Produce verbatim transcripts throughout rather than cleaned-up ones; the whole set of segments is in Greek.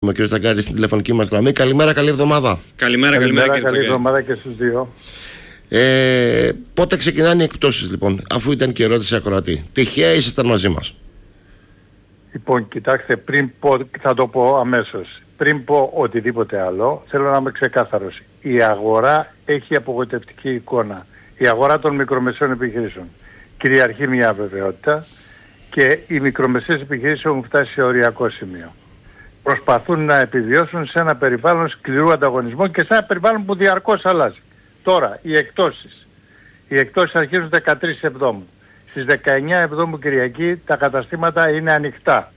έχουμε. Κύριε Τσαγκάρη, στην τηλεφωνική μας γραμμή. Καλημέρα, καλή εβδομάδα. Καλημέρα, καλημέρα, καλημέρα καλή εβδομάδα και στους δύο. Ε, πότε ξεκινάνε οι εκπτώσεις, λοιπόν, αφού ήταν και ερώτηση ακροατή? Τυχαία ήσασταν μαζί μας? Λοιπόν, κοιτάξτε, πριν πω, θα το πω αμέσως. Πριν πω οτιδήποτε άλλο, θέλω να είμαι ξεκάθαρος. Η αγορά έχει απογοητευτική εικόνα. Η αγορά των μικρομεσαίων επιχειρήσεων. Κυριαρχεί μια αβεβαιότητα και οι μικρομεσαίες επιχειρήσεις έχουν φτάσει σε οριακό σημείο. Προσπαθούν να επιβιώσουν σε ένα περιβάλλον σκληρού ανταγωνισμού και σε ένα περιβάλλον που διαρκώς αλλάζει. Τώρα, οι εκτόσεις. Οι εκτόσεις αρχίζουν δεκατρείς Εβδόμου. Στις δεκαεννιά Εβδόμου Κυριακή τα καταστήματα είναι ανοιχτά.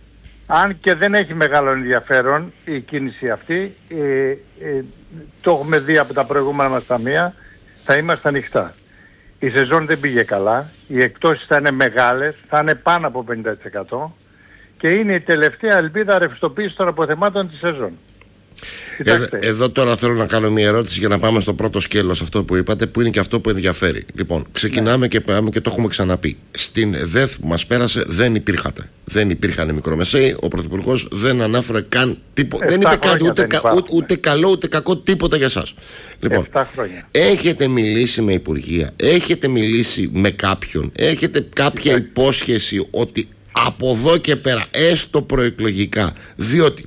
Αν και δεν έχει μεγάλο ενδιαφέρον η κίνηση αυτή, ε, ε, το έχουμε δει από τα προηγούμενα μας ταμεία, θα είμαστε ανοιχτά. Η σεζόν δεν πήγε καλά, οι εκτόσεις θα είναι μεγάλες, θα είναι πάνω από πενήντα τοις εκατό και είναι η τελευταία ελπίδα ρευστοποίηση των αποθεμάτων της σεζόν. Εδώ, εδώ τώρα θέλω να κάνω μια ερώτηση για να πάμε στο πρώτο σκέλος, αυτό που είπατε, που είναι και αυτό που ενδιαφέρει. Λοιπόν, ξεκινάμε ναι. και πάμε και το έχουμε ξαναπεί. Στην ΔΕΘ που μας πέρασε δεν υπήρχατε. Δεν υπήρχαν οι μικρομεσαίοι. Ο Πρωθυπουργός δεν ανάφερε καν τίποτα. Δεν είπε κάτι ούτε, κα, ούτε, ούτε καλό ούτε κακό τίποτα για εσάς. Λοιπόν, έχετε μιλήσει με υπουργεία, έχετε μιλήσει με κάποιον, έχετε κάποια Κοιτάξτε. υπόσχεση ότι από εδώ και πέρα, έστω προεκλογικά, διότι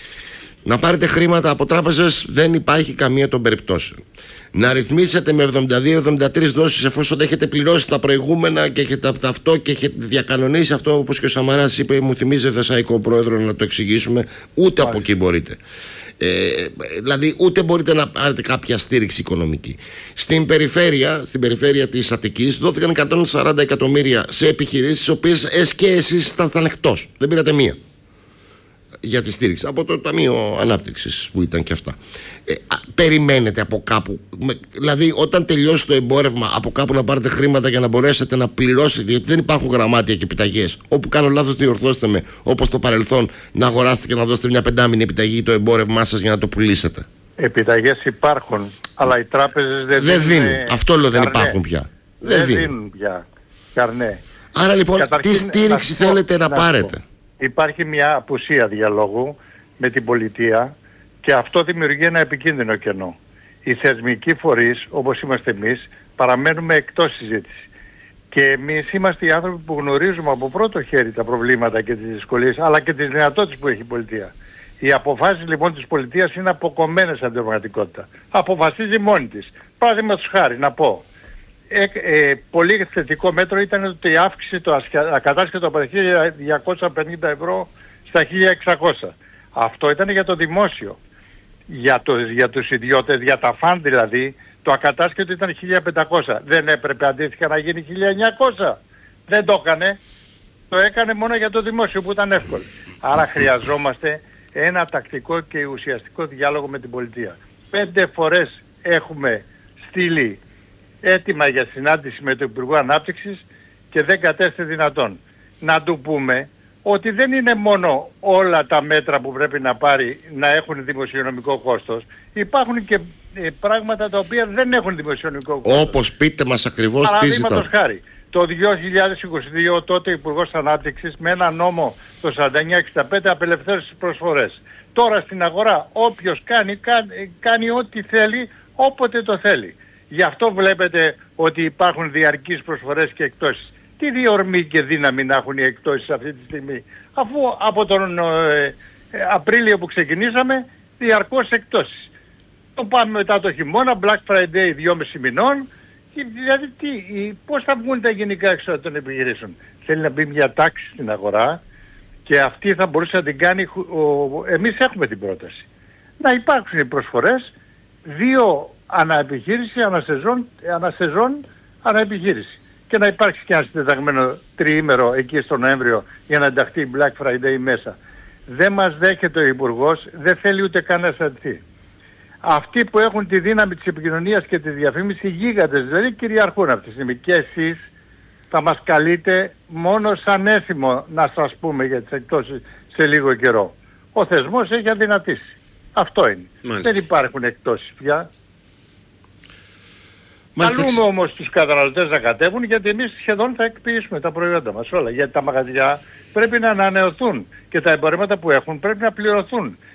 να πάρετε χρήματα από τράπεζες δεν υπάρχει καμία των περιπτώσεων. Να ρυθμίσετε με εβδομήντα δύο εβδομήντα τρεις δόσεις εφόσον έχετε πληρώσει τα προηγούμενα και έχετε αυτό και έχετε διακανονίσει αυτό, όπως και ο Σαμαράς είπε, μου θυμίζει Θεσσαϊκό πρόεδρο, να το εξηγήσουμε. Ούτε Ά. από εκεί μπορείτε. Ε, δηλαδή ούτε μπορείτε να πάρετε κάποια στήριξη οικονομική. Στην περιφέρεια, στην περιφέρεια της Αττικής δόθηκαν εκατόν σαράντα εκατομμύρια σε επιχειρήσεις τις οποίες εσ και εσείς ήσασταν εκτός. Δεν πήρατε μία για τη στήριξη από το Ταμείο Ανάπτυξης που ήταν και αυτά. Ε, α, περιμένετε από κάπου, με, δηλαδή όταν τελειώσει το εμπόρευμα, από κάπου να πάρετε χρήματα για να μπορέσετε να πληρώσετε, γιατί δεν υπάρχουν γραμμάτια και επιταγές. Όπου κάνω λάθος διορθώστε με, όπως το παρελθόν, να αγοράσετε και να δώσετε μια πεντάμινη επιταγή το εμπόρευμά σας για να το πουλήσετε. Επιταγές υπάρχουν, αλλά οι τράπεζες δεν, δεν δίνουν. δίνουν. Αυτό λέω, δεν καρνέ. υπάρχουν πια. Δεν, δεν δίνουν. δίνουν πια. Καρνέ. Άρα λοιπόν, Καταρχήν, τι στήριξη να θέλετε να, να πάρετε? Υπάρχει μια απουσία διαλόγου με την πολιτεία και αυτό δημιουργεί ένα επικίνδυνο κενό. Οι θεσμικοί φορείς, όπως είμαστε εμείς, παραμένουμε εκτός συζήτηση. Και εμείς είμαστε οι άνθρωποι που γνωρίζουμε από πρώτο χέρι τα προβλήματα και τις δυσκολίες, αλλά και τις δυνατότητες που έχει η πολιτεία. Οι αποφάσεις λοιπόν της πολιτείας είναι αποκομμένες από την πραγματικότητα. Αποφασίζει μόνη της. Παραδείγματος χάρη, να πω. Ε, ε, πολύ θετικό μέτρο ήταν ότι αύξησε το ακατάσχετο από τα χίλια διακόσια πενήντα ευρώ στα χίλια εξακόσια. Αυτό ήταν για το δημόσιο. Για, το, για τους ιδιώτες, για τα φαν δηλαδή, το ακατάσχετο ήταν χίλια πεντακόσια. Δεν έπρεπε αντίστοιχα να γίνει χίλια εννιακόσια. Δεν το έκανε. Το έκανε μόνο για το δημόσιο που ήταν εύκολο. Άρα χρειαζόμαστε ένα τακτικό και ουσιαστικό διάλογο με την πολιτεία. Πέντε φορές έχουμε στείλει έτοιμα για συνάντηση με τον Υπουργό Ανάπτυξης και δεν κατέστη δυνατόν. Να του πούμε ότι δεν είναι μόνο όλα τα μέτρα που πρέπει να πάρει να έχουν δημοσιονομικό κόστος. Υπάρχουν και ε, πράγματα τα οποία δεν έχουν δημοσιονομικό κόστος. Όπως πείτε μας ακριβώς τι ζητάτε. Παραδείγματος χάρη, το δύο χιλιάδες είκοσι δύο τότε ο Υπουργός Ανάπτυξης με ένα νόμο το σαράντα εννιά εξήντα πέντε απελευθέρωσε τις προσφορές. Τώρα στην αγορά όποιος κάνει, κάνει, κάνει ό,τι θέλει όποτε το θέλει. Γι' αυτό βλέπετε ότι υπάρχουν διαρκείς προσφορές και εκτόσεις. Τι διορμή και δύναμη να έχουν οι εκτόσεις αυτή τη στιγμή, αφού από τον ε, Απρίλιο που ξεκινήσαμε διαρκώς εκτόσεις. Το πάμε μετά το χειμώνα, Black Friday δυόμισι μηνών, δηλαδή τι, πώς θα βγουν τα γενικά έξοδα των επιχειρήσεων? Θέλει να μπει μια τάξη στην αγορά και αυτή θα μπορούσε να την κάνει, ο, εμείς έχουμε την πρόταση. Να υπάρξουν οι προσφορές, δύο αναεπιχείρηση, ανασεζόν, ανασεζόν, αναεπιχείρηση. Και να υπάρξει και ένα συντεταγμένο τριήμερο εκεί στο Νοέμβριο για να ενταχθεί η Black Friday μέσα. Δεν μας δέχεται ο Υπουργός, δεν θέλει ούτε καν να αισθανθεί. Αυτοί που έχουν τη δύναμη της επικοινωνίας και της διαφήμισης, οι γίγαντες δηλαδή, κυριαρχούν αυτή τη στιγμή. Και εσείς θα μας καλείτε μόνο σαν έθιμο να σας πούμε για τις εκτόσεις σε λίγο καιρό. Ο θεσμός έχει αδυνατήσει. Αυτό είναι. Μάλιστα. Δεν υπάρχουν εκτόσεις πια. Καλούμε όμως τους καταναλωτές να κατέβουν, γιατί εμείς σχεδόν θα εκποιήσουμε τα προϊόντα μας όλα. Γιατί τα μαγαζιά πρέπει να ανανεωθούν και τα εμπορεύματα που έχουν πρέπει να πληρωθούν.